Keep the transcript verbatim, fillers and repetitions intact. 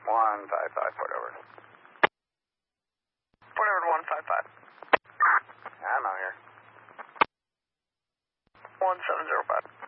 one five five, Port Edward. Port Edward one five five. I'm out here. one seven zero five.